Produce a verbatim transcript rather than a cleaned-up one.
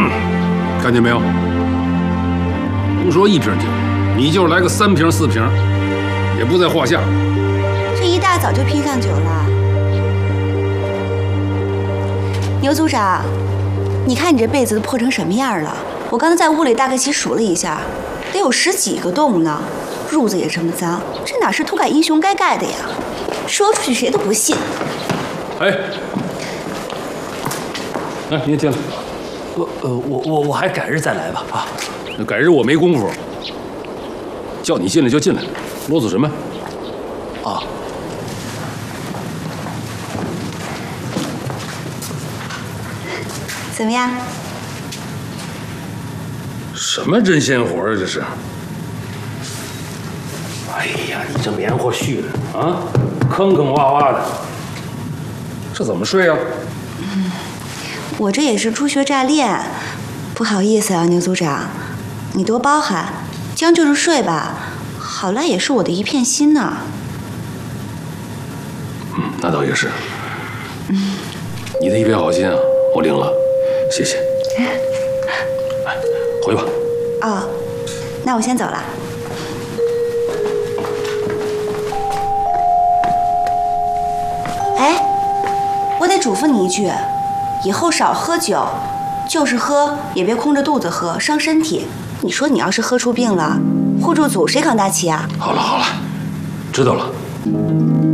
看见没有？不说一瓶酒，你就来个三瓶四瓶，也不在话下。 这一大早就拼上酒了。牛组长，你看你这被子都破成什么样了？我刚才在屋里大概齐数了一下，得有十几个洞呢。褥子也这么脏，这哪是土改英雄该盖的呀？说出去谁都不信。 哎，来，您进来。 我呃，我我我还改日再来吧啊。 那改日我没工夫，叫你进来就进来，啰嗦什么？ 啊。 怎么样？ 什么针线活啊？这是？ 哎呀，你这棉花絮的啊，坑坑洼洼的，这怎么睡啊？ 嗯，我这也是初学乍练，不好意思啊，牛组长，你多包涵，将就着睡吧。好赖也是我的一片心呢。 嗯，那倒也是。嗯，你的一片好心啊，我领了，谢谢。哎，回吧。 哦，那我先走了。哎，我得嘱咐你一句，以后少喝酒，就是喝也别空着肚子喝，伤身体。你说你要是喝出病了，护住组谁扛大旗啊？ 好了好了，知道了。